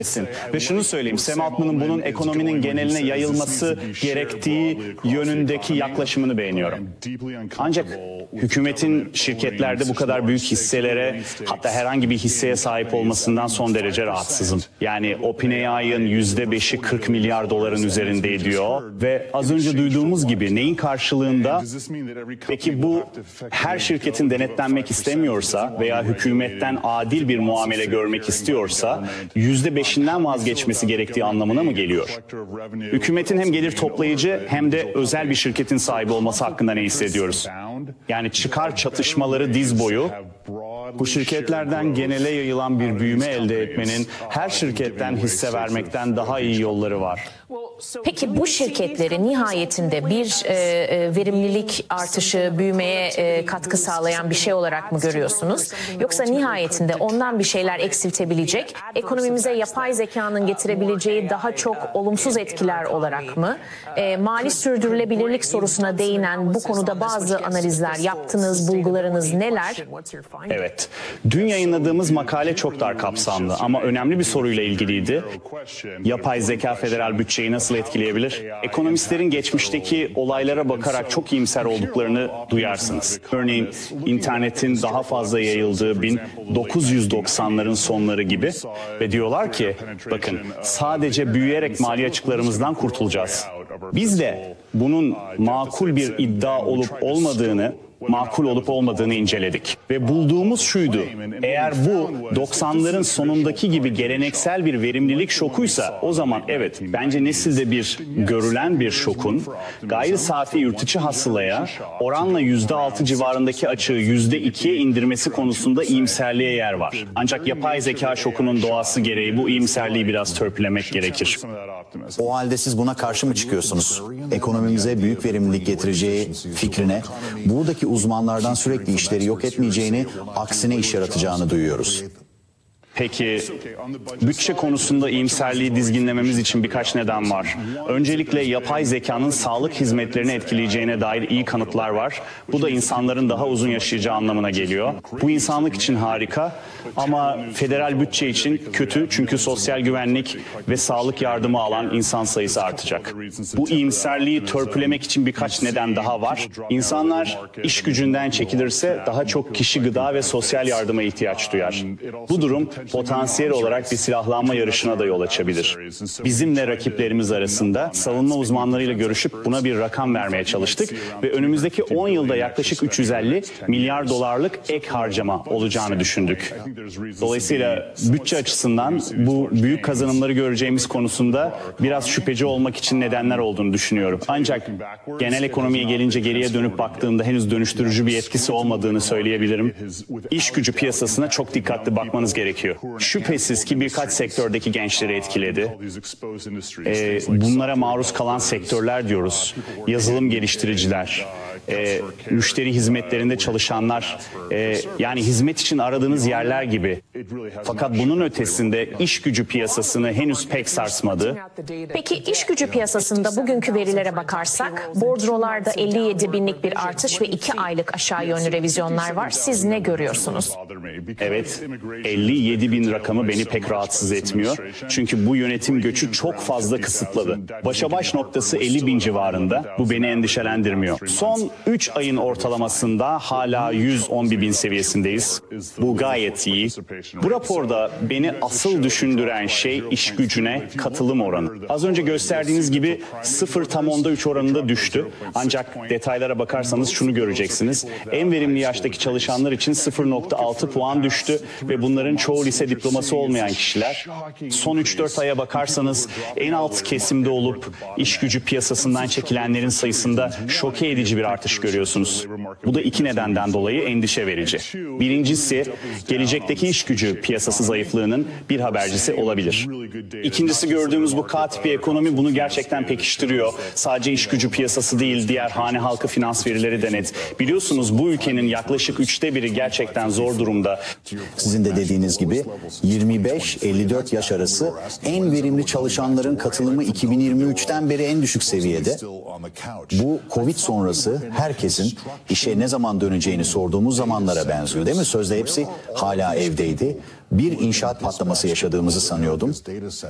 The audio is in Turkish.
Ve şunu söyleyeyim, Sam Altman'ın bunun ekonominin geneline yayılması gerektiği yönündeki yaklaşımını beğeniyorum. Ancak hükümetin şirketlerde bu kadar büyük hisselere, hatta herhangi bir hisseye sahip olmasından son derece rahatsızım. Yani OpenAI'ın %5'i 40 milyar doların üzerinde ediyor ve az önce duyduğumuz gibi neyin karşılığında? Peki bu her şirketin denetlenmek istemiyorsa veya hükümetten adil bir muamele görmek istiyorsa %5'inden vazgeçmesi gerektiği anlamına mı geliyor? Hükümetin hem gelir toplayıcı hem de özel bir şirketin sahibi olması hakkında ne hissediyoruz? Yani çıkar çatışmaları diz boyu. Bu şirketlerden genele yayılan bir büyüme elde etmenin her şirketten hisse vermekten daha iyi yolları var. Peki bu şirketleri nihayetinde bir verimlilik artışı, büyümeye katkı sağlayan bir şey olarak mı görüyorsunuz? Yoksa nihayetinde ondan bir şeyler eksiltebilecek, ekonomimize yapay zekanın getirebileceği daha çok olumsuz etkiler olarak mı? Mali sürdürülebilirlik sorusuna değinen bu konuda bazı analizler yaptınız, bulgularınız neler? Evet, dün yayınladığımız makale çok dar kapsamlı ama önemli bir soruyla ilgiliydi. Yapay zeka federal bütçeyi nasıl etkileyebilir? Ekonomistlerin geçmişteki olaylara bakarak çok iyimser olduklarını duyarsınız. Örneğin internetin daha fazla yayıldığı 1990'ların sonları gibi ve diyorlar ki bakın sadece büyüyerek mali açıklarımızdan kurtulacağız. Biz de bunun makul bir iddia olup olmadığını inceledik. Ve bulduğumuz şuydu, eğer bu 90'ların sonundaki gibi geleneksel bir verimlilik şokuysa o zaman evet bence nesilde görülen bir şokun gayri safi yurt içi hasılaya oranla %6 civarındaki açığı %2'ye indirmesi konusunda iyimserliğe yer var. Ancak yapay zeka şokunun doğası gereği bu iyimserliği biraz törpülemek gerekir. O halde siz buna karşı mı çıkıyorsunuz? Ekonomimize büyük verimlilik getireceği fikrine, buradaki uzmanlardan sürekli işleri yok etmeyeceğini, aksine iş yaratacağını duyuyoruz. Peki, bütçe konusunda iyimserliği dizginlememiz için birkaç neden var. Öncelikle yapay zekanın sağlık hizmetlerini etkileyeceğine dair iyi kanıtlar var. Bu da insanların daha uzun yaşayacağı anlamına geliyor. Bu insanlık için harika ama federal bütçe için kötü çünkü sosyal güvenlik ve sağlık yardımı alan insan sayısı artacak. Bu iyimserliği törpülemek için birkaç neden daha var. İnsanlar iş gücünden çekilirse daha çok kişi gıda ve sosyal yardıma ihtiyaç duyar. Bu durum potansiyel olarak bir silahlanma yarışına da yol açabilir. Bizimle rakiplerimiz arasında savunma uzmanlarıyla görüşüp buna bir rakam vermeye çalıştık ve önümüzdeki 10 yılda yaklaşık 350 milyar dolarlık ek harcama olacağını düşündük. Dolayısıyla bütçe açısından bu büyük kazanımları göreceğimiz konusunda biraz şüpheci olmak için nedenler olduğunu düşünüyorum. Ancak genel ekonomiye gelince geriye dönüp baktığımda henüz dönüştürücü bir etkisi olmadığını söyleyebilirim. İş gücü piyasasına çok dikkatli bakmanız gerekiyor. Şüphesiz ki birkaç sektördeki gençleri etkiledi. Bunlara maruz kalan sektörler diyoruz. Yazılım geliştiriciler, müşteri hizmetlerinde çalışanlar, yani hizmet için aradığınız yerler gibi. Fakat bunun ötesinde iş gücü piyasasını henüz pek sarsmadı. Peki iş gücü piyasasında bugünkü verilere bakarsak, bordrolarda 57 binlik bir artış ve 2 aylık aşağı yönlü revizyonlar var. Siz ne görüyorsunuz? Evet, 57 bin rakamı beni pek rahatsız etmiyor. Çünkü bu yönetim göçü çok fazla kısıtladı. Başa baş noktası 50 bin civarında. Bu beni endişelendirmiyor. Son 3 ayın ortalamasında hala 111 bin seviyesindeyiz. Bu gayet iyi. Bu raporda beni asıl düşündüren şey iş gücüne katılım oranı. Az önce gösterdiğiniz gibi 0,3 oranında düştü. Ancak detaylara bakarsanız şunu göreceksiniz. En verimli yaştaki çalışanlar için 0,6 puan düştü ve bunların çoğu lise diploması olmayan kişiler. Son 3-4 aya bakarsanız en alt kesimde olup iş gücü piyasasından çekilenlerin sayısında şoke edici bir artış görüyorsunuz. Bu da 2 nedenden dolayı endişe verici. Birincisi, gelecekteki iş gücü piyasası zayıflığının bir habercisi olabilir. İkincisi, gördüğümüz bu K tipi ekonomi bunu gerçekten pekiştiriyor. Sadece iş gücü piyasası değil, diğer hane halkı finans verileri de net. Biliyorsunuz bu ülkenin yaklaşık 1/3 gerçekten zor durumda. Sizin de dediğiniz gibi 25-54 yaş arası en verimli çalışanların katılımı 2023'ten beri en düşük seviyede. Bu Covid sonrası herkesin işe ne zaman döneceğini sorduğumuz zamanlara benziyor değil mi? Sözde hepsi hala evdeydi. Bir inşaat patlaması yaşadığımızı sanıyordum.